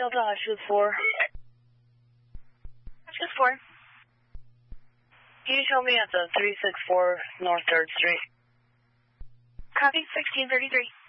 Delta, Oscar 4. Oscar 4. Can you show me at the 364 North 3rd Street? Copy, 1633.